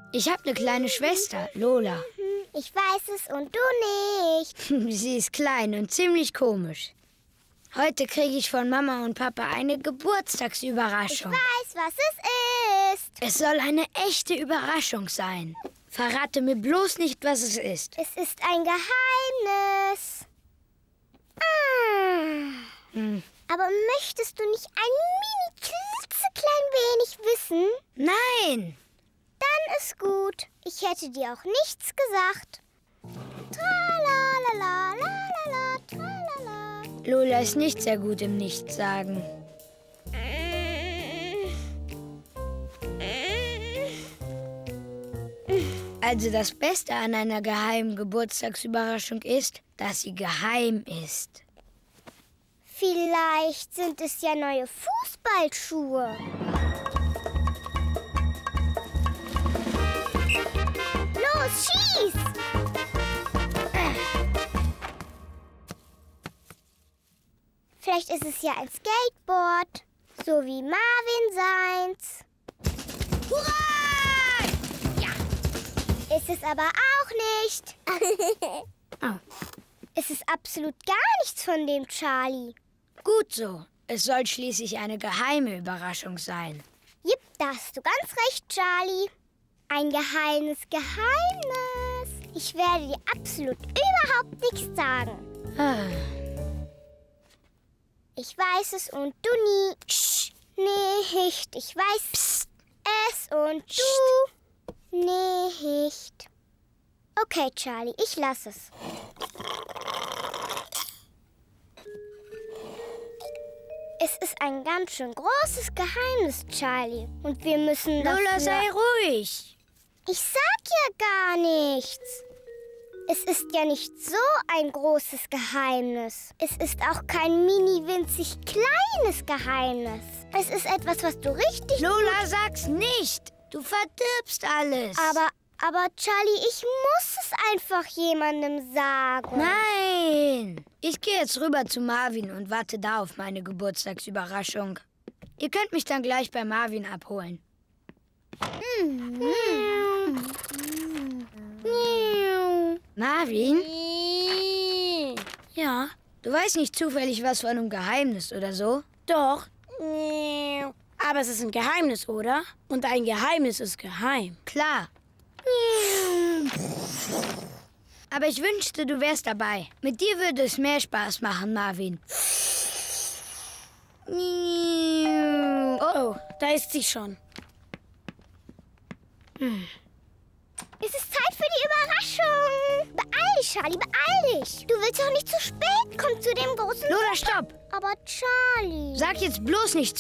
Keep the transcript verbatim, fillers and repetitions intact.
Ich habe eine kleine Schwester, Lola. Ich weiß es und du nicht. Sie ist klein und ziemlich komisch. Heute kriege ich von Mama und Papa eine Ich Geburtstagsüberraschung. weiß, was es ist. Es soll eine echte Überraschung sein. Verrate mir bloß nicht, was es ist. Es ist ein Geheimnis. Ah. Hm. Aber möchtest du nicht ein mini klitzeklein wenig wissen? Nein! Dann ist gut. Ich hätte dir auch nichts gesagt. Tralalala, lalala, tralala. Lola ist nicht sehr gut im Nichtsagen. Also das Beste an einer geheimen Geburtstagsüberraschung ist, dass sie geheim ist. Vielleicht sind es ja neue Fußballschuhe. Los, schieß! Vielleicht ist es ja ein Skateboard, so wie Marvin seins. Hurra! Ja! Ist es aber auch nicht. Oh. Es ist absolut gar nichts von dem Charlie. Gut so. Es soll schließlich eine geheime Überraschung sein. Jipp, da hast du ganz recht, Charlie. Ein geheimes Geheimnis. Ich werde dir absolut überhaupt nichts sagen. Ah. Ich weiß es und du nie. Psst. Nicht. Ich weiß Psst. es und du nicht. Okay, Charlie, ich lasse es. Es ist ein ganz schön großes Geheimnis, Charlie. Und wir müssen dafür... Lola, sei ruhig. Ich sag ja gar nichts. Es ist ja nicht so ein großes Geheimnis. Es ist auch kein mini-winzig kleines Geheimnis. Es ist etwas, was du richtig... Lola, sag's nicht. Du verdirbst alles. Aber, aber Charlie, ich muss es einfach jemandem sagen. Nein. Ich gehe jetzt rüber zu Marvin und warte da auf meine Geburtstagsüberraschung. Ihr könnt mich dann gleich bei Marvin abholen. Mhm. Marvin? Ja? Du weißt nicht zufällig was von einem Geheimnis oder so? Doch. Aber es ist ein Geheimnis, oder? Und ein Geheimnis ist geheim. Klar. Aber ich wünschte, du wärst dabei. Mit dir würde es mehr Spaß machen, Marvin. Oh, da ist sie schon. Hm. Es ist Zeit für die Überraschung. Beeil dich, Charlie, beeil dich. Du willst doch nicht zu spät kommen zu dem großen... Lola, stopp! Aber Charlie... Sag jetzt bloß nichts